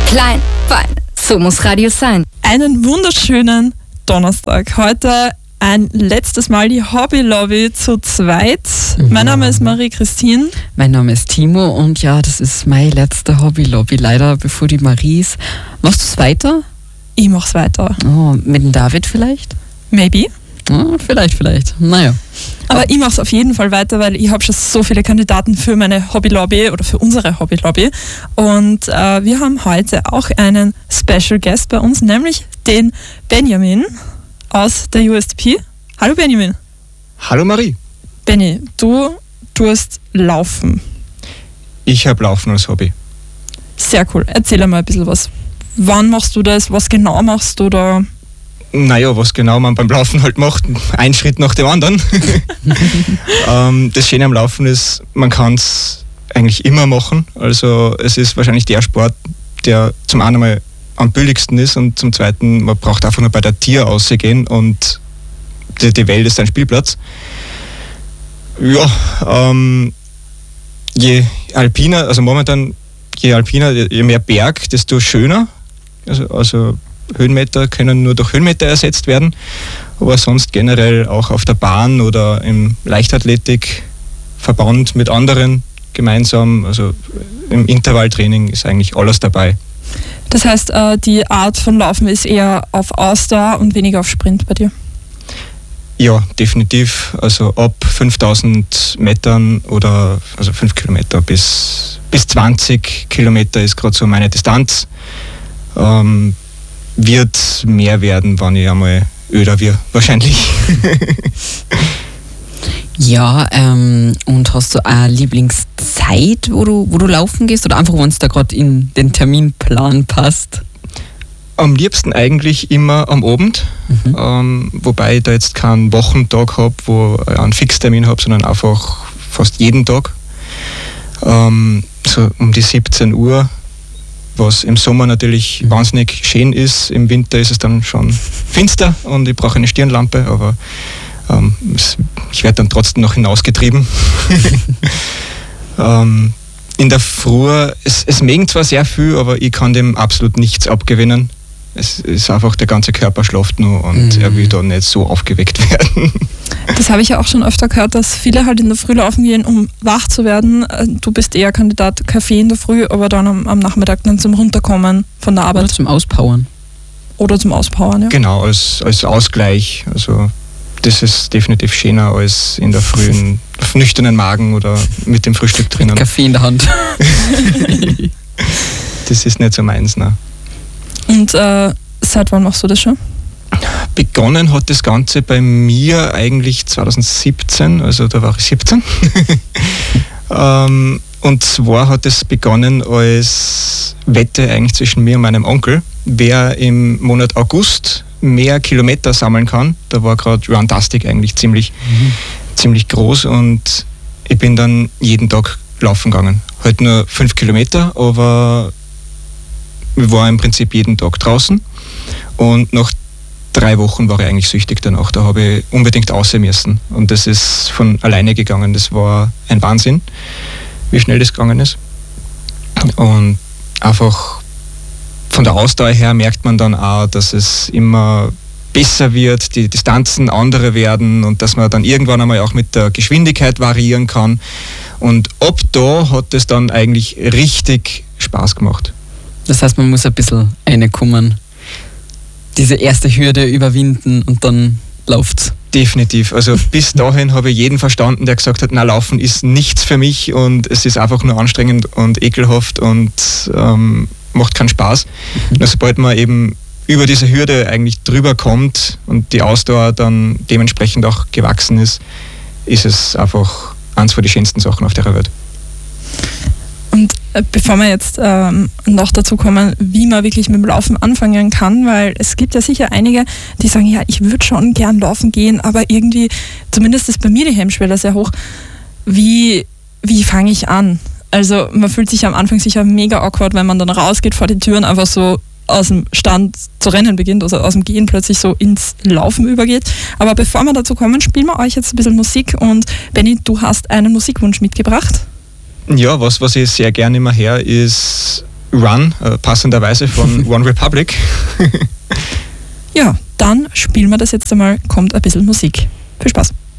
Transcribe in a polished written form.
Klein, fein, so muss Radio sein. Einen wunderschönen Donnerstag. Heute ein letztes Mal die Hobby-Lobby zu zweit. Mein Name ist Marie-Christine. Mein Name ist Timo und ja, das ist meine letzte Hobby-Lobby. Leider bevor die Marie ist. Machst du es weiter? Ich mach's weiter. Oh, mit dem David vielleicht? Maybe. Oh, vielleicht. Naja. Aber ich mache es auf jeden Fall weiter, weil ich habe schon so viele Kandidaten für meine Hobby-Lobby oder für unsere Hobby-Lobby. Und wir haben heute auch einen Special Guest bei uns, nämlich den Benjamin aus der USDP. Hallo Benjamin. Hallo Marie. Benni, du tust Laufen. Ich habe Laufen als Hobby. Sehr cool. Erzähl einmal ein bisschen was. Wann machst du das? Was genau machst du da? Naja, was genau man beim Laufen halt macht, ein Schritt nach dem anderen. Das Schöne am Laufen ist, man kann es eigentlich immer machen. Also es ist wahrscheinlich der Sport, der zum einen mal am billigsten ist und zum zweiten, man braucht einfach nur bei der Tier rausgehen und die Welt ist ein Spielplatz. Ja, je alpiner, also momentan je alpiner, je mehr Berg, desto schöner. Also Höhenmeter können nur durch Höhenmeter ersetzt werden, aber sonst generell auch auf der Bahn oder im Leichtathletikverband mit anderen gemeinsam, also im Intervalltraining ist eigentlich alles dabei. Das heißt, die Art von Laufen ist eher auf Ausdauer und weniger auf Sprint bei dir? Ja, definitiv. Also ab 5000 Metern oder also 5 Kilometer bis 20 Kilometer ist gerade so meine Distanz. Wird mehr werden, wenn ich einmal öder wird, wahrscheinlich. Ja, und hast du eine Lieblingszeit, wo du laufen gehst oder einfach, wenn es da gerade in den Terminplan passt? Am liebsten eigentlich immer am Abend, wobei ich da jetzt keinen Wochentag habe, wo ich einen Fixtermin habe, sondern einfach fast jeden Tag. So um die 17 Uhr, was im Sommer natürlich wahnsinnig schön ist. Im Winter ist es dann schon finster und ich brauche eine Stirnlampe, aber ich werde dann trotzdem noch hinausgetrieben. In der Früh, es mögen zwar sehr viel, aber ich kann dem absolut nichts abgewinnen. Es ist einfach, der ganze Körper schläft nur und er will da nicht so aufgeweckt werden. Das habe ich ja auch schon öfter gehört, dass viele halt in der Früh laufen gehen, um wach zu werden. Du bist eher Kandidat Kaffee in der Früh, aber dann am Nachmittag dann zum Runterkommen von der Arbeit. Oder zum Auspowern. Oder zum Auspowern, ja. Genau, als Ausgleich. Also das ist definitiv schöner als in der Früh auf nüchternen Magen oder mit dem Frühstück drinnen. Kaffee in der Hand. Das ist nicht so meins, ne? Und seit wann machst du das schon? Begonnen hat das Ganze bei mir eigentlich 2017, also da war ich 17. Und zwar hat es begonnen als Wette eigentlich zwischen mir und meinem Onkel, wer im Monat August mehr Kilometer sammeln kann. Da war gerade Runtastic eigentlich ziemlich groß und ich bin dann jeden Tag laufen gegangen. Halt nur 5 Kilometer, aber ich war im Prinzip jeden Tag draußen und nach 3 Wochen war ich eigentlich süchtig danach. Da habe ich unbedingt raus müssen und das ist von alleine gegangen. Das war ein Wahnsinn, wie schnell das gegangen ist. Und einfach von der Ausdauer her merkt man dann auch, dass es immer besser wird, die Distanzen andere werden und dass man dann irgendwann einmal auch mit der Geschwindigkeit variieren kann. Und ab da hat es dann eigentlich richtig Spaß gemacht. Das heißt, man muss ein bisschen reinkommen, diese erste Hürde überwinden und dann läuft's. Definitiv. Also bis dahin habe ich jeden verstanden, der gesagt hat, na, Laufen ist nichts für mich und es ist einfach nur anstrengend und ekelhaft und macht keinen Spaß. Nur sobald man eben über diese Hürde eigentlich drüber kommt und die Ausdauer dann dementsprechend auch gewachsen ist, ist es einfach eins von den schönsten Sachen auf der Welt. Und bevor wir jetzt noch dazu kommen, wie man wirklich mit dem Laufen anfangen kann, weil es gibt ja sicher einige, die sagen, ja, ich würde schon gern laufen gehen, aber irgendwie, zumindest ist bei mir die Hemmschwelle sehr hoch, wie fange ich an? Also man fühlt sich am Anfang sicher mega awkward, wenn man dann rausgeht vor die Türen, einfach so aus dem Stand zu rennen beginnt, also aus dem Gehen plötzlich so ins Laufen übergeht. Aber bevor wir dazu kommen, spielen wir euch jetzt ein bisschen Musik und Benni, du hast einen Musikwunsch mitgebracht. Ja, was ich sehr gerne immer her ist Run, passenderweise von One Republic. Ja, dann spielen wir das jetzt einmal, kommt ein bisschen Musik. Viel Spaß.